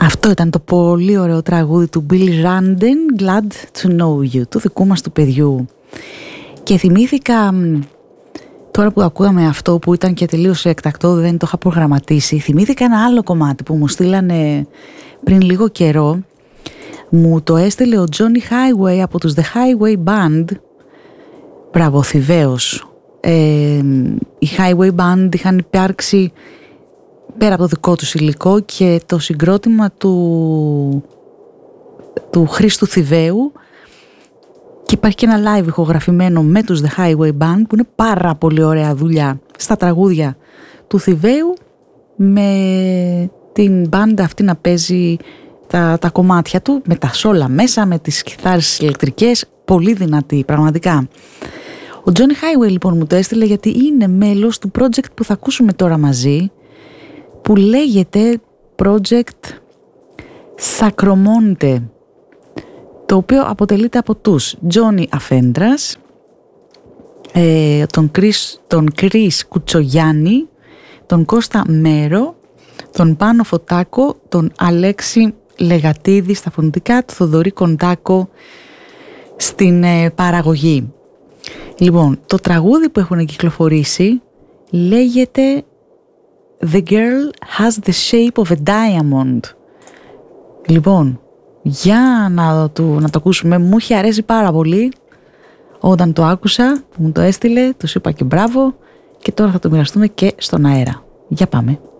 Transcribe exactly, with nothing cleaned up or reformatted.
Αυτό ήταν το πολύ ωραίο τραγούδι του Bill Randen, Glad to Know You, του δικού μας του παιδιού. Και θυμήθηκα, τώρα που ακούγαμε αυτό που ήταν και τελείως εκτακτό, δεν το είχα προγραμματίσει, θυμήθηκα ένα άλλο κομμάτι που μου στείλανε πριν λίγο καιρό. Μου το έστειλε ο Johnny Highway από τους The Highway Band. Μπράβο, Θηβαίος. Ε, οι Highway Band είχαν υπάρξει πέρα από το δικό τους υλικό και το συγκρότημα του, του Χρήστου Θηβαίου, και υπάρχει και ένα live ηχογραφημένο με τους The Highway Band που είναι πάρα πολύ ωραία δουλειά στα τραγούδια του Θηβαίου, με την μπάντα αυτή να παίζει τα, τα κομμάτια του με τα σόλα μέσα, με τις κιθάρες ηλεκτρικές, πολύ δυνατή πραγματικά. Ο Johnny Highway λοιπόν μου το έστειλε γιατί είναι μέλος του project που θα ακούσουμε τώρα μαζί, που λέγεται Project Sacromonte, το οποίο αποτελείται από τους Τζόνι Αφέντρας, ε, τον Κρίς, τον Κρίς Κουτσογιάννη, τον Κώστα Μέρο, τον Πάνο Φωτάκο, τον Αλέξη Λεγατίδη στα φωνητικά, τον Θοδωρή Κοντάκο στην ε, παραγωγή. Λοιπόν, το τραγούδι που έχουν κυκλοφορήσει λέγεται The Girl Has the Shape of a Diamond. Λοιπόν, για να το, να το ακούσουμε. Μου είχε αρέσει πάρα πολύ όταν το άκουσα, που μου το έστειλε, τους είπα και μπράβο, και τώρα θα το μοιραστούμε και στον αέρα. Για πάμε.